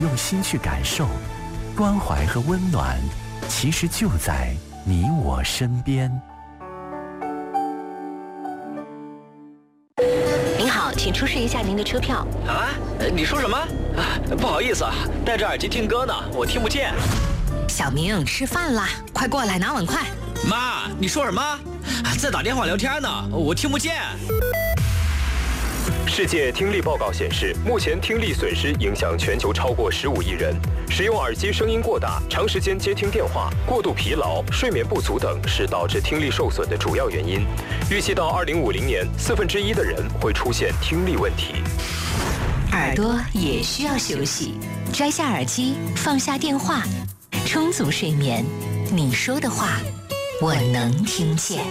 用心去感受，关怀和温暖其实就在你我身边。 您好，请出示一下您的车票。 啊？你说什么？不好意思啊，戴着耳机听歌呢，我听不见。 小明，吃饭啦，快过来拿碗筷。 妈，你说什么？在打电话聊天呢，我听不见。 世界听力报告显示，目前听力损失影响全球超过15亿人。使用耳机声音过大、长时间接听电话、过度疲劳、睡眠不足等是导致听力受损的主要原因。预计到2050年，1/4的人会出现听力问题。 耳朵也需要休息，摘下耳机，放下电话，充足睡眠。你说的话，我能听见。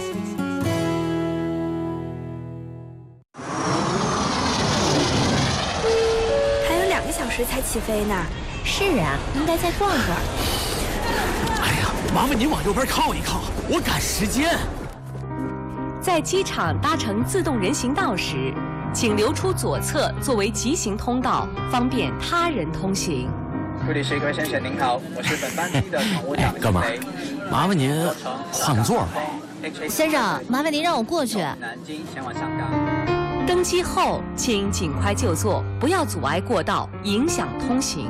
才起飞呢。 是啊，应该再逛会儿。 哎呀，麻烦您往右边靠一靠，我赶时间。 在机场搭乘自动人行道时，请留出左侧作为急行通道，方便他人通行。 各位先生您好，我是本班机的乘务长。 哥们儿，麻烦您换个座吧。 先生，麻烦您让我过去。 南京前往香港。 登机后，请尽快就座，不要阻碍过道，影响通行。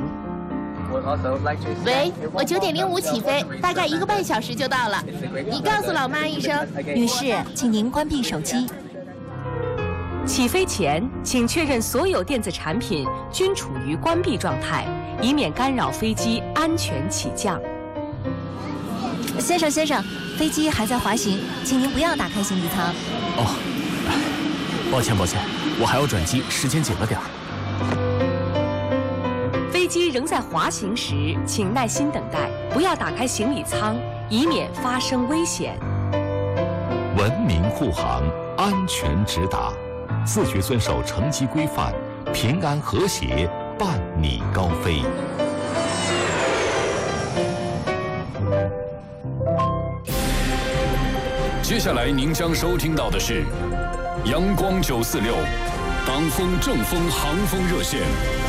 喂，我9:05起飞，大概1个半小时就到了。你告诉老妈一声。女士，请您关闭手机。 起飞前，请确认所有电子产品均处于关闭状态，以免干扰飞机安全起降。 先生，飞机还在滑行，请您不要打开行李舱。 哦。抱歉，我还要转机，时间紧了点儿。 飞机仍在滑行时，请耐心等待，不要打开行李舱，以免发生危险。 文明护航，安全直达，自觉遵守乘机规范，平安和谐，伴你高飞。 接下来您将收听到的是阳光946党风正风航风热线。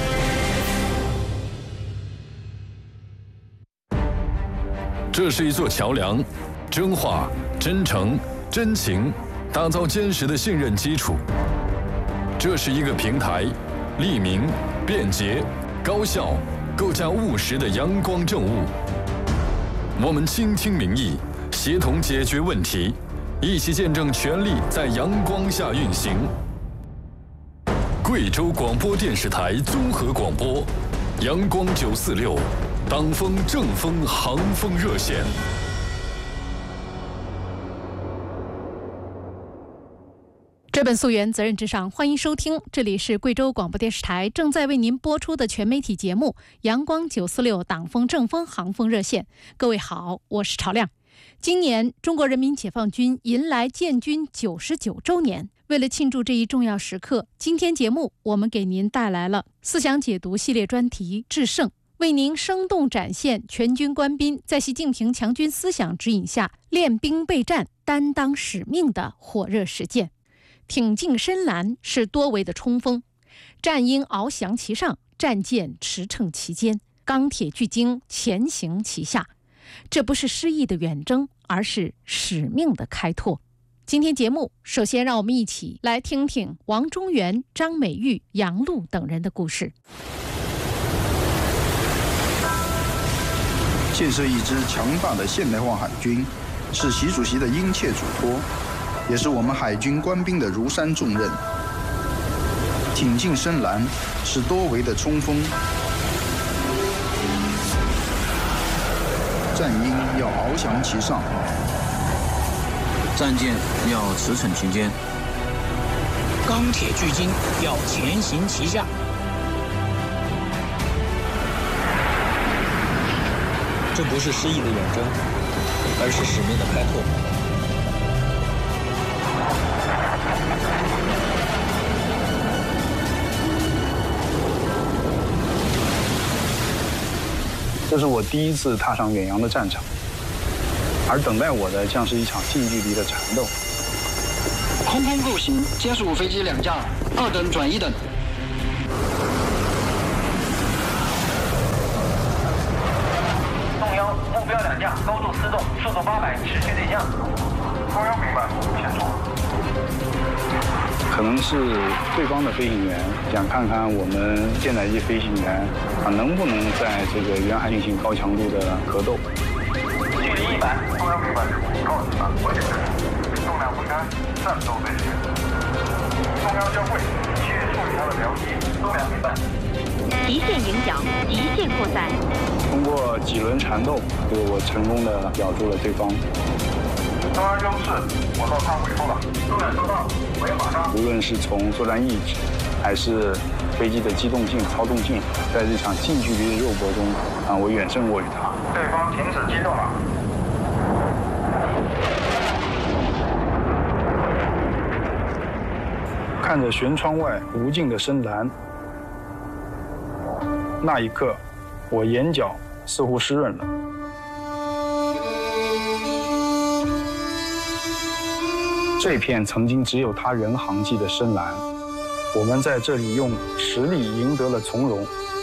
这是一座桥梁，真话、真诚、真情，打造坚实的信任基础。这是一个平台，利民、便捷、高效，构架务实的阳光政务。我们倾听民意，协同解决问题，一起见证权力在阳光下运行。贵州广播电视台综合广播，阳光946，党风正风航风热线。 追本溯源，责任至上。欢迎收听，这里是贵州广播电视台正在为您播出的全媒体节目《阳光946党风正风航风热线》。各位好，我是朝亮。今年中国人民解放军迎来建军99周年，为了庆祝这一重要时刻，今天节目我们给您带来了思想解读系列专题《致胜》，为您生动展现全军官兵在习近平强军思想指引下练兵备战、担当使命的火热实践。挺进深蓝是多维的冲锋，战鹰翱翔其上，战舰驰骋其间，钢铁巨鲸前行其下。这不是诗意的远征，而是使命的开拓。今天节目首先让我们一起来听听王中原、张美玉、杨璐等人的故事。 建设一支强大的现代化海军，是习主席的殷切嘱托，也是我们海军官兵的如山重任。挺进深蓝是多维的冲锋，战鹰要翱翔其上， 战舰要驰骋其间， 钢铁巨鲸要前行其下。 这不是诗意的远征，而是使命的开拓。 这是我第一次踏上远洋的战场，而等待我的将是一场近距离的缠斗。 空空构型歼15飞机2架，2等转1等。 样的动作。中央明白，先说。 可能是对方的飞行员想看看我们舰载机飞行员能不能在这个远海进行高强度的格斗。 距离100，中央明白，告诉他我也是。重量分开，战斗飞行员。中央交会，去处理他的僚机，中央明白。 极限迎奖，极限扩散。 通过几轮缠斗，我成功的咬住了对方。 中央优势，我到舱尾部了。重量收到，我要马上。 无论是从作战意志，还是飞机的机动性、操纵性，在这场近距离的肉搏中，我远胜过于他。 对方停止机动了。 看着舷窗外无尽的深蓝，那一刻，我眼角似乎湿润了。这片曾经只有他人航迹的深蓝，我们在这里用实力赢得了从容，